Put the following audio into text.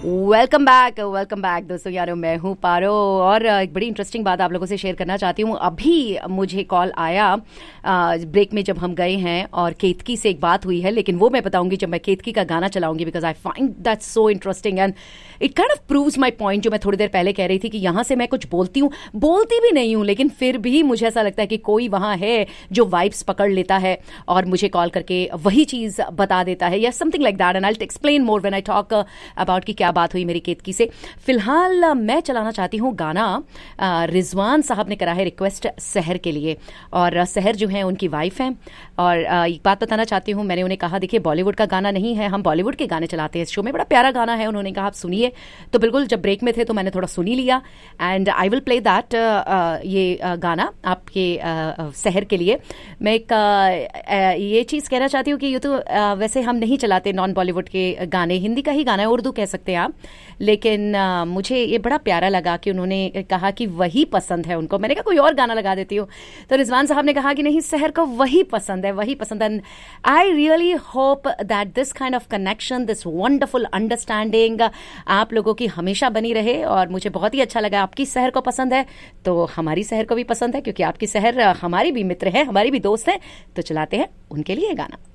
Welcome back दोस्तों, यारो मैं हूँ पारो और एक बड़ी इंटरेस्टिंग बात आप लोगों से शेयर करना चाहती हूँ। अभी मुझे कॉल आया ब्रेक में जब हम गए हैं और केतकी से एक बात हुई है, लेकिन वो मैं बताऊंगी जब मैं केतकी का गाना चलाऊंगी, because I find that so interesting and it kind of proves my point जो मैं थोड़ी देर पहले कह रही थी कि यहाँ से मैं कुछ बोलती भी नहीं हूँ, लेकिन फिर भी मुझे ऐसा लगता है कि कोई वहाँ है जो वाइब्स पकड़ लेता है और मुझे कॉल करके वही चीज़ बता देता है या something like that. And I will explain more when I talk about कि क्या बात हुई मेरी केतकी से। फिलहाल मैं चलाना चाहती हूँ गाना, रिजवान साहब ने करा है रिक्वेस्ट सहर के लिए, और सहर जो है उनकी वाइफ हैं। और एक बात बताना चाहती हूँ, मैंने उन्हें कहा देखिए बॉलीवुड का गाना नहीं है, हम बॉलीवुड के गाने चलाते हैं इस शो में, बड़ा प्यारा गाना है। उन्होंने कहा आप सुनिए, तो बिल्कुल जब ब्रेक में थे तो मैंने थोड़ा सुन ही लिया and I will play that ये गाना आपके सहर के लिए। मैं एक ये चीज़ कहना चाहती हूँ कि ये तो वैसे हम नहीं चलाते नॉन बॉलीवुड के गाने, हिंदी का ही गाना है, उर्दू कह सकते हैं आप, लेकिन मुझे ये बड़ा प्यारा लगा कि उन्होंने कहा कि वही पसंद है उनको। मैंने कहा कोई और गाना लगा देती हूँ, तो रिजवान साहब ने कहा कि नहीं सहर को वही पसंद है, वही पसंद है। I really hope that this kind of connection, this wonderful understanding आप लोगों की हमेशा बनी रहे। और मुझे बहुत ही अच्छा लगा, आपकी सहर को पसंद है तो हमारी सहर को भी पसंद है, क्योंकि आपकी सहर हमारी भी मित्र है, हमारी भी दोस्त है। तो चलाते हैं उनके लिए गाना।